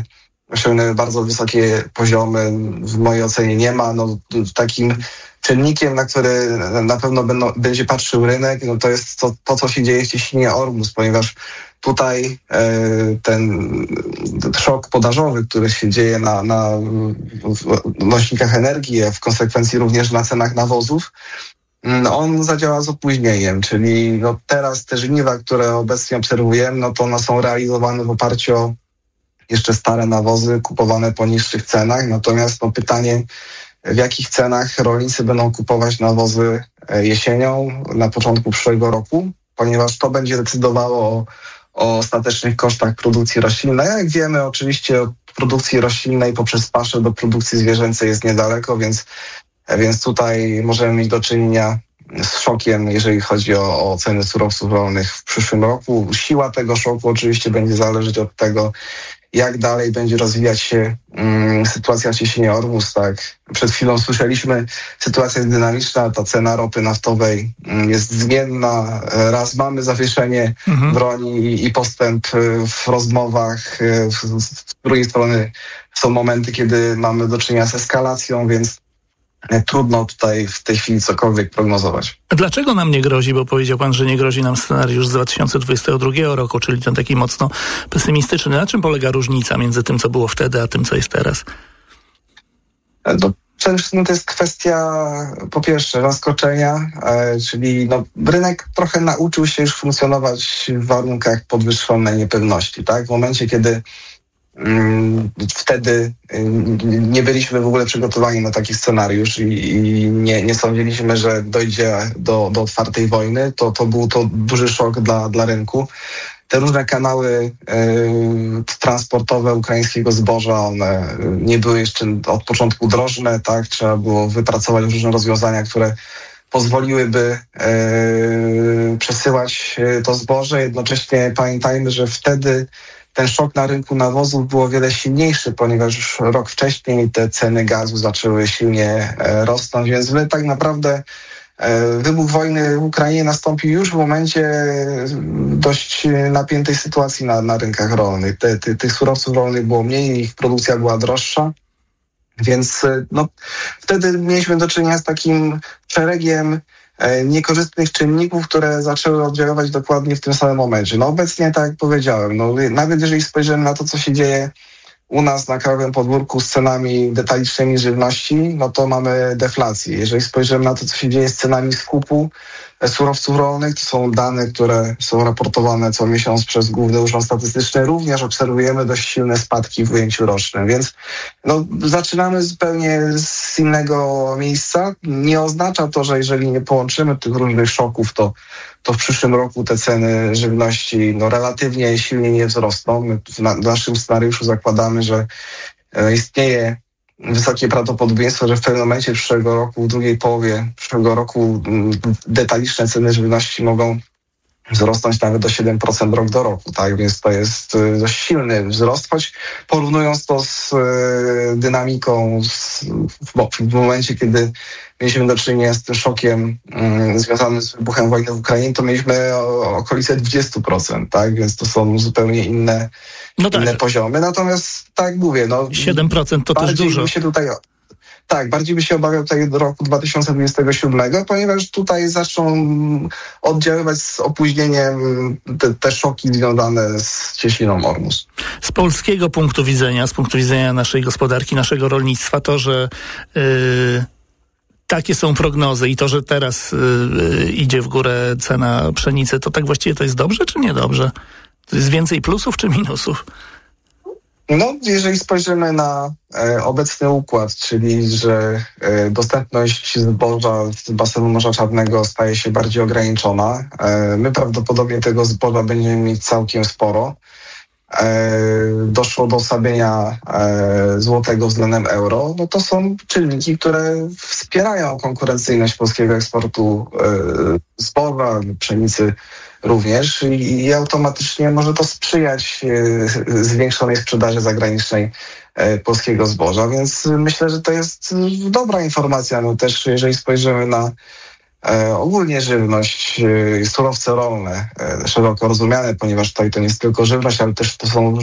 osiągnęły bardzo wysokie poziomy. W mojej ocenie nie ma. No, takim czynnikiem, na który na pewno będą, będzie patrzył rynek, no to jest to, to, co się dzieje w cieśninie Ormus, ponieważ tutaj e, ten szok podażowy, który się dzieje na, na nośnikach energii, a w konsekwencji również na cenach nawozów, on zadziała z opóźnieniem, czyli no teraz te żniwa, które obecnie obserwujemy, no to one są realizowane w oparciu o jeszcze stare nawozy kupowane po niższych cenach, natomiast no pytanie, w jakich cenach rolnicy będą kupować nawozy jesienią na początku przyszłego roku, ponieważ to będzie decydowało o, o ostatecznych kosztach produkcji roślinnej. Jak wiemy, oczywiście od produkcji roślinnej poprzez paszę do produkcji zwierzęcej jest niedaleko, więc, więc tutaj możemy mieć do czynienia z szokiem, jeżeli chodzi o, o ceny surowców rolnych w przyszłym roku. Siła tego szoku oczywiście będzie zależeć od tego, jak dalej będzie rozwijać się um, sytuacja w cieśninie Ormus. Tak. Przed chwilą słyszeliśmy, sytuacja jest dynamiczna, ta cena ropy naftowej um, jest zmienna. Raz mamy zawieszenie mhm. broni i, i postęp w rozmowach. Z, z drugiej strony są momenty, kiedy mamy do czynienia z eskalacją, więc trudno tutaj w tej chwili cokolwiek prognozować. Dlaczego nam nie grozi? Bo powiedział pan, że nie grozi nam scenariusz z dwa tysiące dwudziestego drugiego roku, czyli ten taki mocno pesymistyczny. Na czym polega różnica między tym, co było wtedy, a tym, co jest teraz? No, przede wszystkim to jest kwestia, po pierwsze, zaskoczenia, e, czyli no, rynek trochę nauczył się już funkcjonować w warunkach podwyższonej niepewności. Tak? W momencie, kiedy wtedy nie byliśmy w ogóle przygotowani na taki scenariusz i, i nie, nie sądziliśmy, że dojdzie do, do otwartej wojny. To, to był to duży szok dla, dla rynku. Te różne kanały y, transportowe ukraińskiego zboża, one nie były jeszcze od początku drożne, tak? Trzeba było wypracować różne rozwiązania, które pozwoliłyby y, przesyłać to zboże. Jednocześnie pamiętajmy, że wtedy ten szok na rynku nawozów był o wiele silniejszy, ponieważ już rok wcześniej te ceny gazu zaczęły silnie rosnąć, więc my tak naprawdę wybuch wojny w Ukrainie nastąpił już w momencie dość napiętej sytuacji na, na rynkach rolnych. Te, te, tych surowców rolnych było mniej, ich produkcja była droższa, więc no, wtedy mieliśmy do czynienia z takim szeregiem niekorzystnych czynników, które zaczęły oddziaływać dokładnie w tym samym momencie. No obecnie, tak jak powiedziałem, no, nawet jeżeli spojrzymy na to, co się dzieje u nas na krajowym podwórku z cenami detalicznymi żywności, no to mamy deflację. Jeżeli spojrzymy na to, co się dzieje z cenami skupu surowców rolnych, to są dane, które są raportowane co miesiąc przez Główny Urząd Statystyczny, również obserwujemy dość silne spadki w ujęciu rocznym, więc no, zaczynamy zupełnie z innego miejsca. Nie oznacza to, że jeżeli nie połączymy tych różnych szoków, to, to w przyszłym roku te ceny żywności no, relatywnie silnie nie wzrosną. My w, na, w naszym scenariuszu zakładamy, że e, istnieje wysokie prawdopodobieństwo, że w pewnym momencie przyszłego roku, w drugiej połowie przyszłego roku detaliczne ceny żywności mogą wzrosnąć nawet do siedem procent rok do roku, tak? Więc to jest dość silny wzrost, choć porównując to z dynamiką z, w, w momencie, kiedy mieliśmy do czynienia z tym szokiem um, związanym z wybuchem wojny w Ukrainie, to mieliśmy o, okolice dwadzieścia procent, tak? Więc to są zupełnie inne, no tak. inne poziomy. Natomiast tak jak mówię, no siedem procent to też dużo. Się tutaj, tak, bardziej by się obawiał tutaj do roku dwa tysiące dwudziestego siódmego, ponieważ tutaj zaczną oddziaływać z opóźnieniem te, te szoki związane z cieśniną Ormus. Z polskiego punktu widzenia, z punktu widzenia naszej gospodarki, naszego rolnictwa, to, że yy, takie są prognozy i to, że teraz yy, idzie w górę cena pszenicy, to tak właściwie to jest dobrze czy niedobrze? To jest więcej plusów czy minusów? No, jeżeli spojrzymy na e, obecny układ, czyli że e, dostępność zboża z basenu Morza Czarnego staje się bardziej ograniczona, e, my prawdopodobnie tego zboża będziemy mieć całkiem sporo. E, doszło do osłabienia e, złotego względem euro, no to są czynniki, które wspierają konkurencyjność polskiego eksportu e, zboża, pszenicy również i, i automatycznie może to sprzyjać e, zwiększonej sprzedaży zagranicznej e, polskiego zboża, więc myślę, że to jest dobra informacja. No też jeżeli spojrzymy na e, ogólnie żywność, e, surowce rolne, e, szeroko rozumiane, ponieważ tutaj to nie jest tylko żywność, ale też to są różne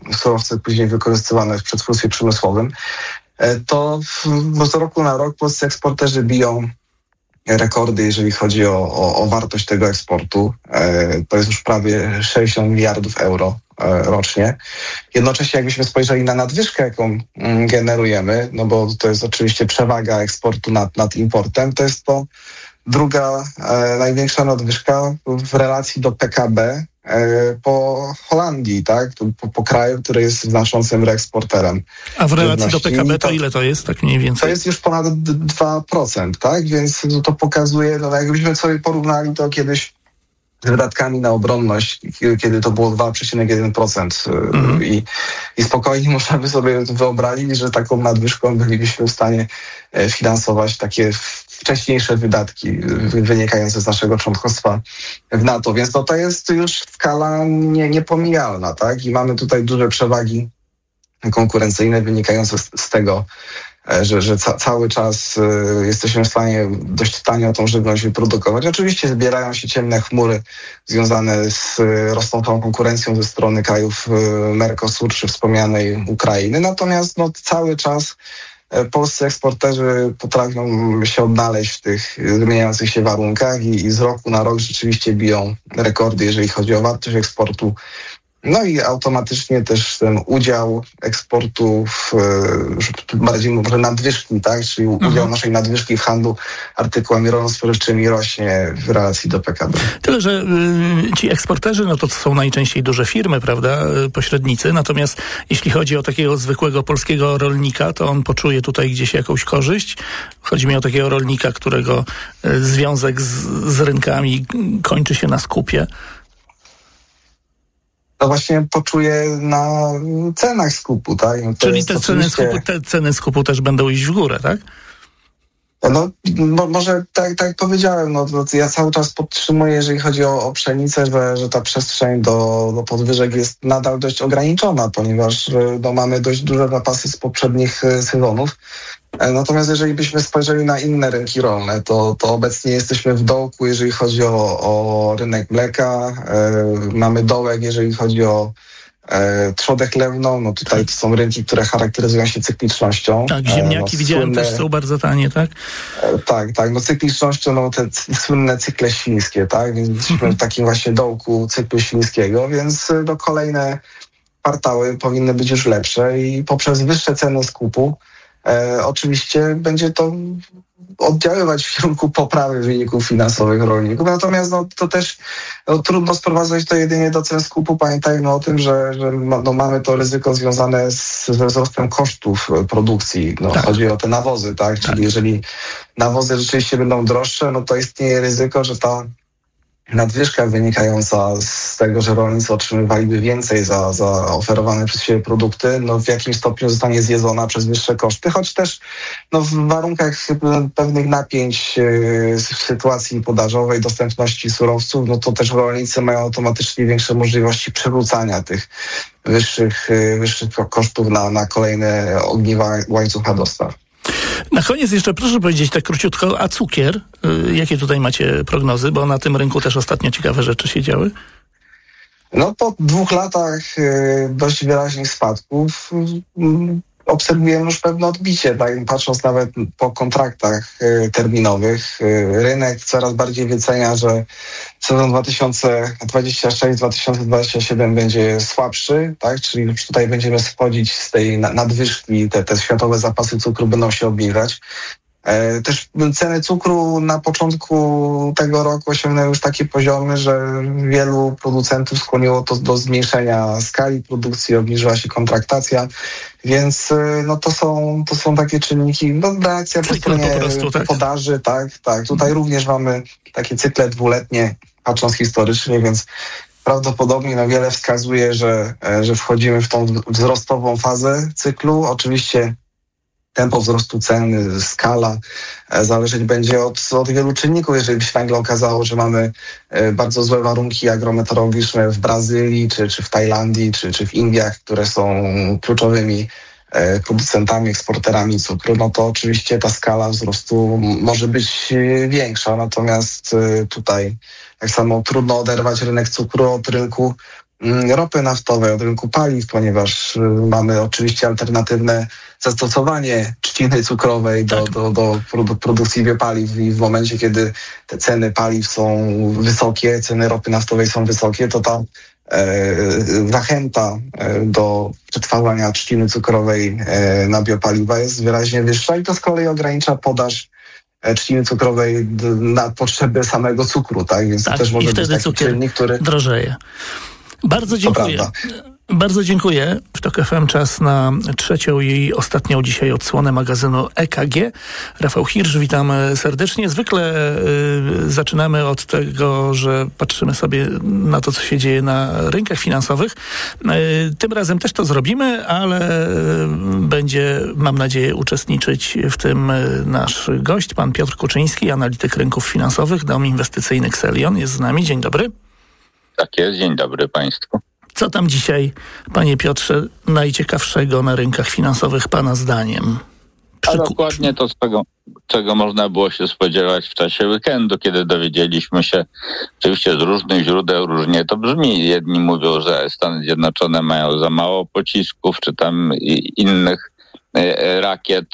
surowce później wykorzystywane w przetwórstwie przemysłowym, to z roku na rok polscy eksporterzy biją rekordy, jeżeli chodzi o, o, o wartość tego eksportu. To jest już prawie sześćdziesiąt miliardów euro rocznie. Jednocześnie jakbyśmy spojrzeli na nadwyżkę, jaką generujemy, no bo to jest oczywiście przewaga eksportu nad, nad importem, to jest to druga e, największa nadwyżka w relacji do P K B e, po Holandii, tak? Po, po kraju, który jest znaczącym reeksporterem. A w relacji do P K B to, to ile to jest, tak mniej więcej? To jest już ponad dwa procent, tak? Więc no, to pokazuje, no jakbyśmy sobie porównali to kiedyś z wydatkami na obronność, kiedy to było dwa przecinek jeden procent mm. I, i spokojnie można by sobie wyobrazić, że taką nadwyżką bylibyśmy w stanie finansować takie wcześniejsze wydatki wynikające z naszego członkostwa w NATO. Więc no, to jest już skala nie, niepomijalna, tak? I mamy tutaj duże przewagi konkurencyjne wynikające z, z tego, że, że ca, cały czas y, jesteśmy w stanie dość tanio tą żywność wyprodukować. Oczywiście zbierają się ciemne chmury związane z y, rosnącą konkurencją ze strony krajów y, Mercosur czy wspomnianej Ukrainy. Natomiast no, cały czas y, polscy eksporterzy potrafią się odnaleźć w tych zmieniających się warunkach i, i z roku na rok rzeczywiście biją rekordy, jeżeli chodzi o wartość eksportu. No i automatycznie też ten udział eksportu w, bardziej może nadwyżki, tak? Czyli mhm. udział naszej nadwyżki w handlu artykułami rolno-spożywczymi rośnie w relacji do P K B. Tyle, że y, ci eksporterzy, no to są najczęściej duże firmy, prawda, pośrednicy, natomiast jeśli chodzi o takiego zwykłego polskiego rolnika, to on poczuje tutaj gdzieś jakąś korzyść. Chodzi mi o takiego rolnika, którego y, związek z, z rynkami kończy się na skupie. To właśnie poczuje na cenach skupu, tak? To Czyli te ceny, oczywiście... skupu, te ceny skupu też będą iść w górę, tak? No, mo, może tak, tak jak powiedziałem, no, ja cały czas podtrzymuję, jeżeli chodzi o, o pszenicę, że, że ta przestrzeń do, do podwyżek jest nadal dość ograniczona, ponieważ no, mamy dość duże zapasy z poprzednich sezonów. Natomiast jeżeli byśmy spojrzeli na inne rynki rolne, to, to obecnie jesteśmy w dołku, jeżeli chodzi o, o rynek mleka. E, mamy dołek, jeżeli chodzi o e, trzodę chlewną. No tutaj to są rynki, które charakteryzują się cyklicznością. Tak, ziemniaki e, no, widziałem słynne, też są bardzo tanie, tak? E, tak, tak. No cyklicznością, no te c- słynne cykle świńskie, tak? Więc jesteśmy w takim właśnie dołku cyklu świńskiego, więc no, kolejne kwartały powinny być już lepsze i poprzez wyższe ceny skupu E, oczywiście będzie to oddziaływać w kierunku poprawy wyników finansowych rolników. Natomiast no, to też no, trudno sprowadzać to jedynie do cen skupu. Pamiętajmy o tym, że, że no, mamy to ryzyko związane z, ze wzrostem kosztów produkcji. No, tak. Chodzi o te nawozy, tak? Czyli tak. Jeżeli nawozy rzeczywiście będą droższe, no to istnieje ryzyko, że ta nadwyżka wynikająca z tego, że rolnicy otrzymywaliby więcej za, za oferowane przez siebie produkty, no w jakimś stopniu zostanie zjedzona przez wyższe koszty, choć też no, w warunkach pewnych napięć yy, w sytuacji podażowej, dostępności surowców, no to też rolnicy mają automatycznie większe możliwości przerzucania tych wyższych, yy, wyższych kosztów na, na kolejne ogniwa łańcucha dostaw. Na koniec jeszcze proszę powiedzieć tak króciutko, a cukier? Jakie tutaj macie prognozy? Bo na tym rynku też ostatnio ciekawe rzeczy się działy. No po dwóch latach y, dość wyraźnych spadków y, obserwujemy już pewne odbicie, tak? Patrząc nawet po kontraktach y, terminowych. Y, rynek coraz bardziej wycenia, że sezon dwa tysiące dwudziesty szósty dwa tysiące dwudziesty siódmy będzie słabszy, tak? Czyli już tutaj będziemy schodzić z tej nadwyżki, te, te światowe zapasy cukru będą się obniżać. Też ceny cukru na początku tego roku osiągnęły już takie poziomy, że wielu producentów skłoniło to do zmniejszenia skali produkcji, obniżyła się kontraktacja, więc no to są, to są takie czynniki, no reakcja po stronie po prostu, tak? podaży, tak, tak. Tutaj również mamy takie cykle dwuletnie, patrząc historycznie, więc prawdopodobnie no wiele wskazuje, że, że wchodzimy w tą wzrostową fazę cyklu. Oczywiście tempo wzrostu cen, skala zależeć będzie od, od wielu czynników. Jeżeli by się nagle okazało, że mamy bardzo złe warunki agrometeorologiczne w Brazylii, czy, czy w Tajlandii, czy, czy w Indiach, które są kluczowymi producentami, eksporterami cukru, no to oczywiście ta skala wzrostu może być większa. Natomiast tutaj tak samo trudno oderwać rynek cukru od rynku ropy naftowej, od rynku paliw, ponieważ mamy oczywiście alternatywne zastosowanie trzciny cukrowej do, tak. do, do produ- produkcji biopaliw i w momencie, kiedy te ceny paliw są wysokie, ceny ropy naftowej są wysokie, to ta e, zachęta do przetwarzania trzciny cukrowej e, na biopaliwa jest wyraźnie wyższa i to z kolei ogranicza podaż trzciny cukrowej na potrzeby samego cukru, tak? Więc tak, to też może i wtedy być taki cukier czynnik, który drożeje. Bardzo dziękuję. Bardzo dziękuję. W TOK F M czas na trzecią i ostatnią dzisiaj odsłonę magazynu E K G. Rafał Hirsch, witam serdecznie. Zwykle y, zaczynamy od tego, że patrzymy sobie na to, co się dzieje na rynkach finansowych. Y, tym razem też to zrobimy, ale y, będzie, mam nadzieję, uczestniczyć w tym y, nasz gość, pan Piotr Kuczyński, analityk rynków finansowych, dom inwestycyjny Xelion. Jest z nami. Dzień dobry. Tak jest. Dzień dobry państwu. Co tam dzisiaj, panie Piotrze, najciekawszego na rynkach finansowych pana zdaniem? Przyku... A dokładnie to, czego, czego można było się spodziewać w czasie weekendu, kiedy dowiedzieliśmy się, oczywiście z różnych źródeł różnie to brzmi. Jedni mówią, że Stany Zjednoczone mają za mało pocisków, czy tam innych rakiet.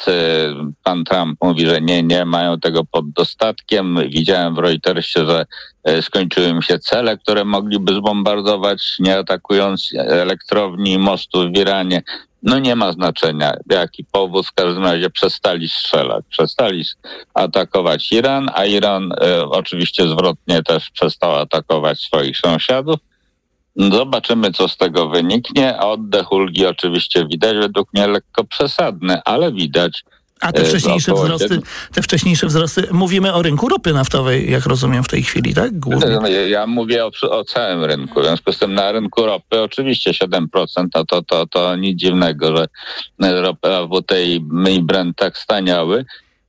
Pan Trump mówi, że nie, nie mają tego pod dostatkiem. Widziałem w Reutersie, że skończyły mi się cele, które mogliby zbombardować, nie atakując elektrowni, mostów w Iranie. No nie ma znaczenia, jaki powód, w każdym razie przestali strzelać, przestali atakować Iran, a Iran e, oczywiście zwrotnie też przestał atakować swoich sąsiadów. Zobaczymy, co z tego wyniknie, a oddech ulgi oczywiście widać, według mnie lekko przesadny, ale widać. A te wcześniejsze wzrosty, te wcześniejsze wzrosty, mówimy o rynku ropy naftowej, jak rozumiem w tej chwili, tak? Głównie. Ja, ja mówię o, o całym rynku, w związku z tym na rynku ropy oczywiście siedem procent, to, to, to, to nic dziwnego, że ropa W T I i Brent tak staniały.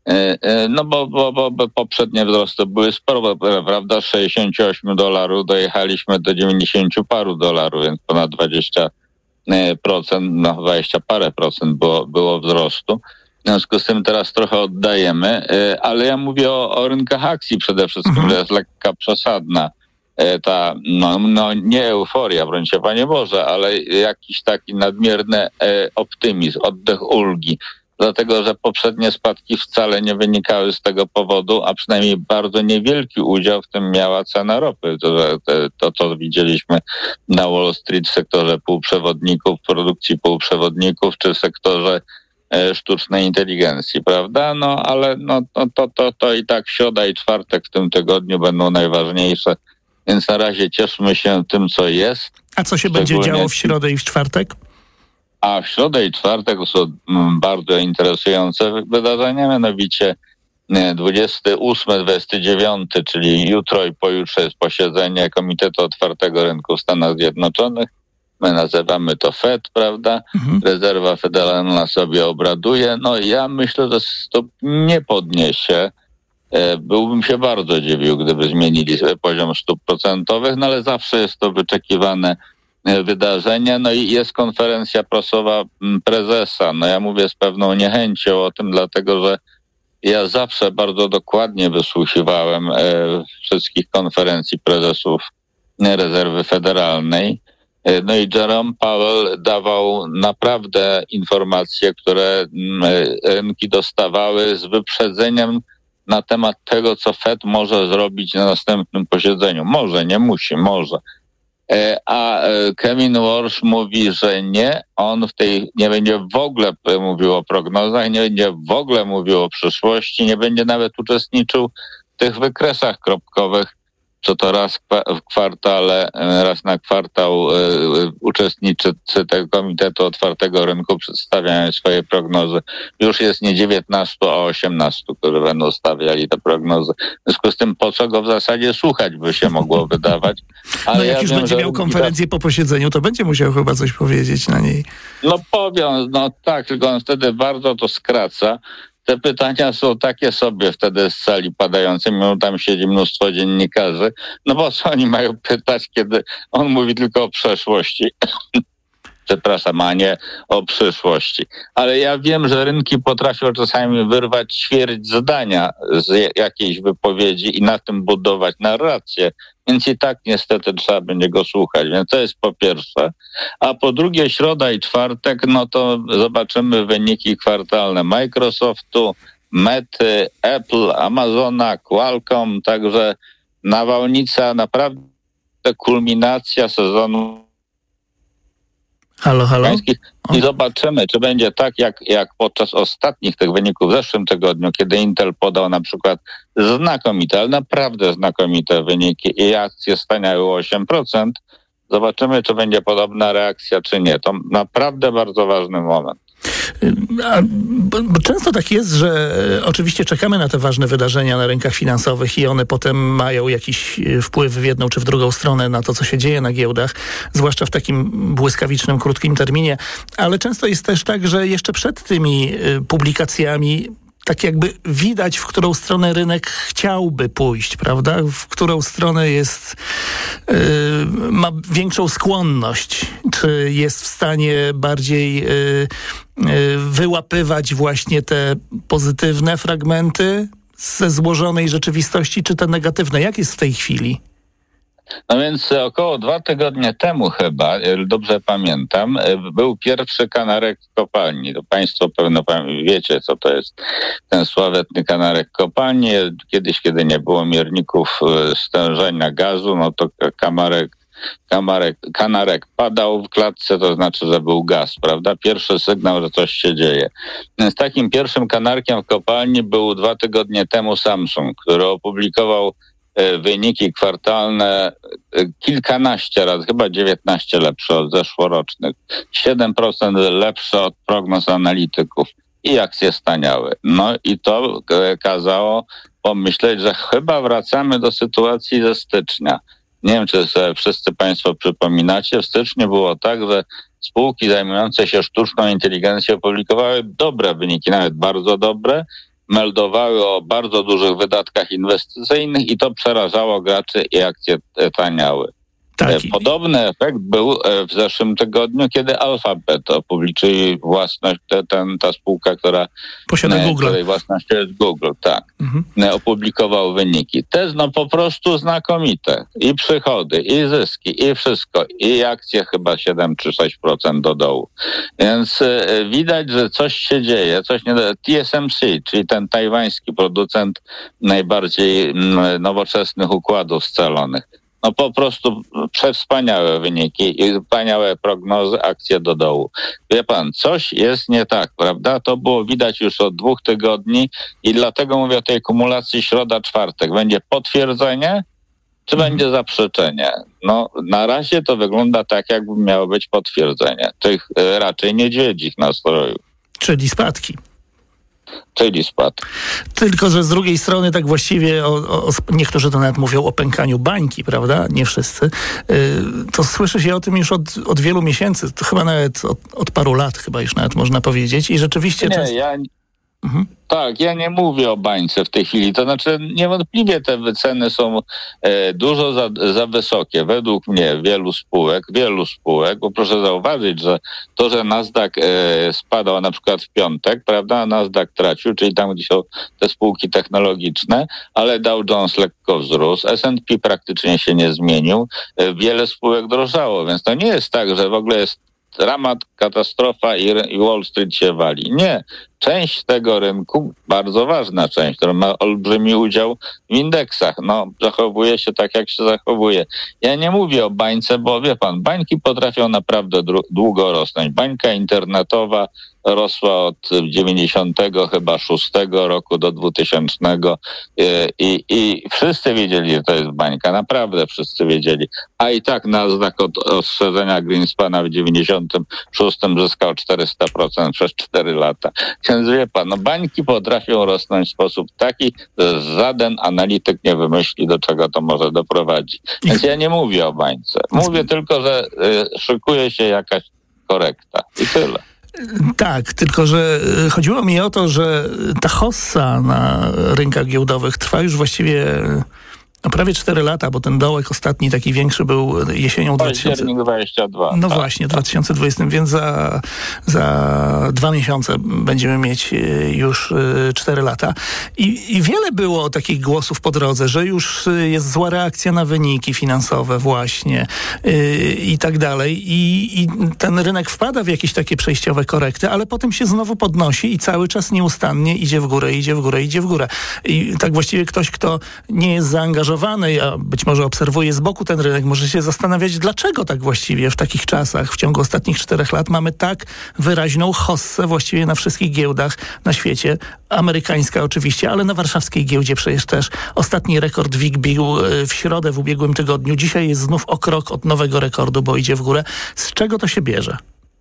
No bo, bo, bo, bo poprzednie wzrosty były sporo, prawda? Z sześćdziesięciu ośmiu dolarów dojechaliśmy do dziewięćdziesięciu paru dolarów, więc ponad dwadzieścia procent, no dwadzieścia parę procent było, było wzrostu. W związku z tym teraz trochę oddajemy, ale ja mówię o, o rynkach akcji przede wszystkim, mhm. że jest lekka przesadna ta, no, no nie euforia, broń się Panie Boże, ale jakiś taki nadmierny optymizm, oddech ulgi. Dlatego, że poprzednie spadki wcale nie wynikały z tego powodu, a przynajmniej bardzo niewielki udział w tym miała cena ropy. To, to, to widzieliśmy na Wall Street w sektorze półprzewodników, produkcji półprzewodników, czy w sektorze e, sztucznej inteligencji, prawda? No ale no, to, to, to, to i tak środa i czwartek w tym tygodniu będą najważniejsze, więc na razie cieszmy się tym, co jest. A co się będzie działo w środę i w czwartek? A w środę i czwartek są bardzo interesujące wydarzenia, mianowicie dwudziestego ósmego dwudziestego dziewiątego, czyli jutro i pojutrze jest posiedzenie Komitetu Otwartego Rynku w Stanach Zjednoczonych. My nazywamy to Fed, prawda? Mhm. Rezerwa Federalna sobie obraduje. No ja myślę, że to nie podniesie. Byłbym się bardzo dziwił, gdyby zmienili sobie poziom stóp procentowych, no ale zawsze jest to wyczekiwane wydarzenia. No i jest konferencja prasowa prezesa. No ja mówię z pewną niechęcią o tym, dlatego że ja zawsze bardzo dokładnie wysłuchiwałem e, wszystkich konferencji prezesów Rezerwy Federalnej. E, no i Jerome Powell dawał naprawdę informacje, które e, rynki dostawały z wyprzedzeniem na temat tego, co Fed może zrobić na następnym posiedzeniu. Może, nie musi, może. A Kevin Walsh mówi, że nie, on w tej nie będzie w ogóle mówił o prognozach, nie będzie w ogóle mówił o przyszłości, nie będzie nawet uczestniczył w tych wykresach kropkowych, co to raz w kwartale, raz na kwartał uczestnicy tego Komitetu Otwartego Rynku przedstawiają swoje prognozy. Już jest nie dziewiętnastu, a osiemnastu, którzy będą stawiali te prognozy. W związku z tym, po co go w zasadzie słuchać, by się mogło wydawać. Ale no jak ja już wiem, będzie miał konferencję po posiedzeniu, to będzie musiał chyba coś powiedzieć na niej. No powiem, no tak, tylko on wtedy bardzo to skraca. Te pytania są takie sobie wtedy z sali padającej, mimo tam siedzi mnóstwo dziennikarzy. No bo co oni mają pytać, kiedy on mówi tylko o przeszłości? przepraszam, a nie o przyszłości. Ale ja wiem, że rynki potrafią czasami wyrwać ćwierć zdania z jakiejś wypowiedzi i na tym budować narrację. Więc i tak niestety trzeba będzie go słuchać. Więc to jest po pierwsze. A po drugie środa i czwartek, no to zobaczymy wyniki kwartalne Microsoftu, Mety, Apple, Amazona, Qualcomm. Także nawałnica, naprawdę kulminacja sezonu. Halo, halo. I zobaczymy, czy będzie tak, jak, jak podczas ostatnich tych wyników w zeszłym tygodniu, kiedy Intel podał na przykład znakomite, ale naprawdę znakomite wyniki i akcje staniały o osiem procent. Zobaczymy, czy będzie podobna reakcja, czy nie. To naprawdę bardzo ważny moment. A, bo, bo często tak jest, że e, oczywiście czekamy na te ważne wydarzenia na rynkach finansowych i one potem mają jakiś wpływ w jedną czy w drugą stronę na to, co się dzieje na giełdach, zwłaszcza w takim błyskawicznym, krótkim terminie. Ale często jest też tak, że jeszcze przed tymi e, publikacjami tak jakby widać, w którą stronę rynek chciałby pójść, prawda? W którą stronę jest, yy, ma większą skłonność, czy jest w stanie bardziej yy, yy, wyłapywać właśnie te pozytywne fragmenty ze złożonej rzeczywistości, czy te negatywne. Jak jest w tej chwili? No więc około dwa tygodnie temu chyba, dobrze pamiętam, był pierwszy kanarek kopalni. To państwo pewno wiecie, co to jest ten sławetny kanarek kopalni. Kiedyś, kiedy nie było mierników stężenia gazu, no to kamarek, kamarek, kanarek padał w klatce, to znaczy, że był gaz, prawda? Pierwszy sygnał, że coś się dzieje. Więc takim pierwszym kanarkiem w kopalni był dwa tygodnie temu Samsung, który opublikował wyniki kwartalne kilkanaście razy, chyba dziewiętnaście lepsze od zeszłorocznych, siedem procent lepsze od prognoz analityków i akcje staniały. No i to kazało pomyśleć, że chyba wracamy do sytuacji ze stycznia. Nie wiem, czy sobie wszyscy państwo przypominacie, w styczniu było tak, że spółki zajmujące się sztuczną inteligencją opublikowały dobre wyniki, nawet bardzo dobre, meldowały o bardzo dużych wydatkach inwestycyjnych i to przerażało graczy i akcje taniały. Taki. Podobny efekt był w zeszłym tygodniu, kiedy Alphabet opubliczyli własność, te, ten, ta spółka, która posiada Google. Której własnością jest Google, tak. Mhm. Opublikował wyniki. Te no po prostu znakomite. I przychody, i zyski, i wszystko. I akcje chyba siedem czy sześć procent do dołu. Więc y, widać, że coś się dzieje, coś nie... T S M C, czyli ten tajwański producent najbardziej m, nowoczesnych układów scalonych. No po prostu przewspaniałe wyniki i wspaniałe prognozy, akcje do dołu. Wie pan, coś jest nie tak, prawda? To było widać już od dwóch tygodni i dlatego mówię o tej kumulacji środa-czwartek. Będzie potwierdzenie, czy mhm. będzie zaprzeczenie? No na razie to wygląda tak, jakby miało być potwierdzenie. Tych y, raczej niedźwiedzich nastrojów. Czyli spadki. Czyli spad. Tylko, że z drugiej strony tak właściwie o, o, niektórzy to nawet mówią o pękaniu bańki, prawda? Nie wszyscy. Yy, to słyszy się o tym już od, od wielu miesięcy, to chyba nawet od, od paru lat chyba już nawet można powiedzieć i rzeczywiście... Nie, często... ja... Mhm. Tak, ja nie mówię o bańce w tej chwili. To znaczy niewątpliwie te wyceny są e, dużo za, za wysokie. Według mnie wielu spółek, wielu spółek, bo proszę zauważyć, że to, że Nasdaq e, spadał na przykład w piątek, prawda, Nasdaq tracił, czyli tam, gdzie są te spółki technologiczne, ale Dow Jones lekko wzrósł, S and P praktycznie się nie zmienił, e, wiele spółek drożało, więc to nie jest tak, że w ogóle jest dramat, katastrofa i, i Wall Street się wali. Nie. Część tego rynku, bardzo ważna część, która ma olbrzymi udział w indeksach, no zachowuje się tak, jak się zachowuje. Ja nie mówię o bańce, bo wie pan, bańki potrafią naprawdę długo rosnąć. Bańka internetowa rosła od dziewięćdziesiątego chyba szóstego roku do dwutysięcznego i, i wszyscy wiedzieli, że to jest bańka. Naprawdę wszyscy wiedzieli. A i tak Nasdaq od ostrzeżenia Greenspana w dziewięćdziesiątym szóstym zyskał czterysta procent przez cztery lata. Więc wie pan, no bańki potrafią rosnąć w sposób taki, że żaden analityk nie wymyśli, do czego to może doprowadzić. Więc ja nie mówię o bańce. Mówię tylko, że y, szykuje się jakaś korekta. I tyle. Tak, tylko że chodziło mi o to, że ta hossa na rynkach giełdowych trwa już właściwie no prawie cztery lata, bo ten dołek ostatni taki większy był jesienią dwa tysiące dwudziestego drugiego. No tak, właśnie, tak. dwa tysiące dwudziestym, więc za, za dwa miesiące będziemy mieć już cztery lata. I, I wiele było takich głosów po drodze, że już jest zła reakcja na wyniki finansowe właśnie yy, i tak dalej. I, I ten rynek wpada w jakieś takie przejściowe korekty, ale potem się znowu podnosi i cały czas nieustannie idzie w górę, idzie w górę, idzie w górę. I tak właściwie ktoś, kto nie jest zaangażowany, a być może obserwuje z boku ten rynek, może się zastanawiać, dlaczego tak właściwie w takich czasach, w ciągu ostatnich czterech lat mamy tak wyraźną hossę właściwie na wszystkich giełdach na świecie. Amerykańska oczywiście, ale na warszawskiej giełdzie przecież też. Ostatni rekord W I G bił w środę w ubiegłym tygodniu. Dzisiaj jest znów o krok od nowego rekordu, bo idzie w górę. Z czego to się bierze?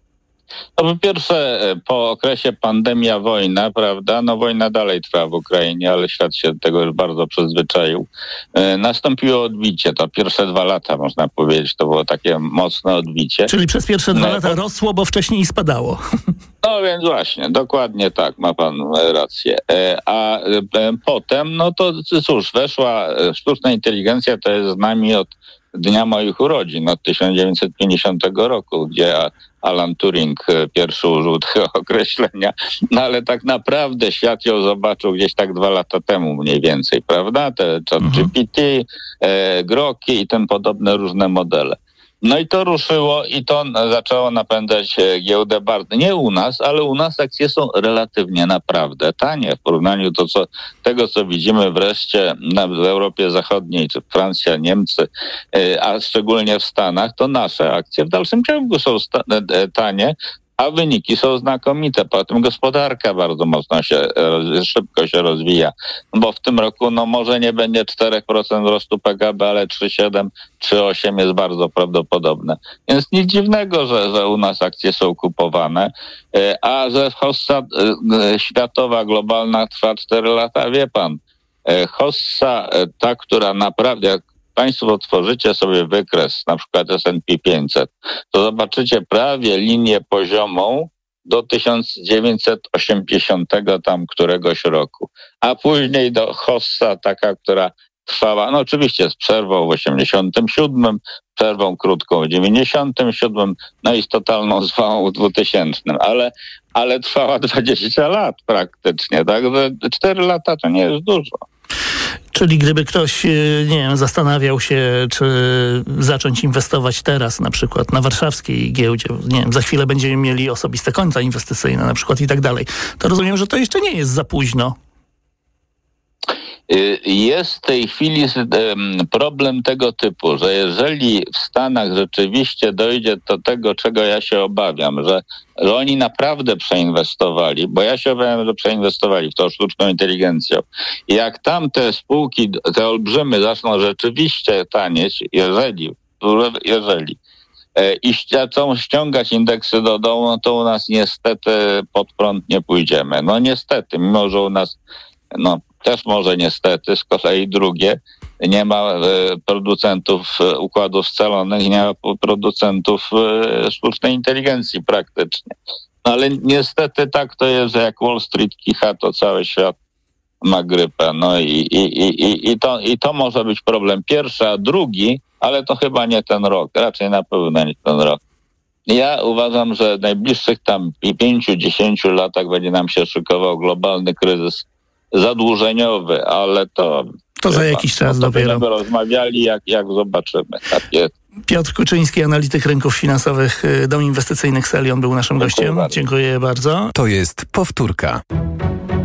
No po pierwsze, po okresie pandemia, wojna, prawda? No wojna dalej trwa w Ukrainie, ale świat się do tego już bardzo przyzwyczaił. E, nastąpiło odbicie. To pierwsze dwa lata, można powiedzieć, to było takie mocne odbicie. Czyli przez pierwsze dwa no, lata po... rosło, bo wcześniej spadało. No więc właśnie, dokładnie tak, ma pan rację. E, a e, potem, no to cóż, weszła sztuczna inteligencja, to jest z nami od dnia moich urodzin, od tysiąc dziewięćset pięćdziesiątego roku, gdzie Alan Turing pierwszy użył tego określenia, no ale tak naprawdę świat ją zobaczył gdzieś tak dwa lata temu mniej więcej, prawda? Te ChatGPT, e, Groki i tym podobne różne modele. No i to ruszyło i to zaczęło napędzać giełdę bardzo. Nie u nas, ale u nas akcje są relatywnie naprawdę tanie w porównaniu do co, tego, co widzimy wreszcie na, w Europie Zachodniej, czy Francja, Niemcy, a szczególnie w Stanach, to nasze akcje w dalszym ciągu są sta- tanie, a wyniki są znakomite. Potem gospodarka bardzo mocno się, szybko się rozwija, bo w tym roku no może nie będzie cztery procent wzrostu P K B, ale trzy przecinek siedem, trzy przecinek osiem jest bardzo prawdopodobne. Więc nic dziwnego, że, że u nas akcje są kupowane, a że hossa światowa, globalna trwa cztery lata, wie pan, hossa ta, która naprawdę, jak Państwo otworzycie sobie wykres, na przykład S and P pięćset, to zobaczycie prawie linię poziomą do tysiąc dziewięćset osiemdziesiątego tam któregoś roku. A później do hossa taka, która trwała, no oczywiście z przerwą w osiemdziesiątym siódmym, przerwą krótką w dziewięćdziesiątym siódmym, no i z totalną zwałą w dwutysięcznym, ale, ale trwała dwadzieścia lat praktycznie, także cztery lata to nie jest dużo. Czyli gdyby ktoś, nie wiem, zastanawiał się, czy zacząć inwestować teraz na przykład na warszawskiej giełdzie, nie wiem, za chwilę będziemy mieli osobiste konta inwestycyjne na przykład i tak dalej, to rozumiem, że to jeszcze nie jest za późno. Jest w tej chwili problem tego typu, że jeżeli w Stanach rzeczywiście dojdzie do tego, czego ja się obawiam, że, że oni naprawdę przeinwestowali, bo ja się obawiam, że przeinwestowali w tą sztuczną inteligencję. I jak tam te spółki, te olbrzymy zaczną rzeczywiście tanieć, jeżeli, jeżeli i chcą ściągać indeksy do dołu, no to u nas niestety pod prąd nie pójdziemy. No niestety, mimo że u nas no też może niestety, z kolei drugie, nie ma e, producentów e, układów scalonych, nie ma producentów e, sztucznej inteligencji praktycznie. No ale niestety tak to jest, że jak Wall Street kicha, to cały świat ma grypę. No i, i, i, i, to, i to może być problem pierwszy, a drugi, ale to chyba nie ten rok, raczej na pewno nie ten rok. Ja uważam, że w najbliższych tam pięciu, dziesięciu latach będzie nam się szykował globalny kryzys zadłużeniowy, ale to... To za jakiś czas to dopiero. Będziemy rozmawiali, jak, jak zobaczymy. Tak jest. Piotr Kuczyński, analityk rynków finansowych, Dom Inwestycyjny Xelion był naszym Dziękuję gościem. bardzo. Dziękuję bardzo. To jest powtórka.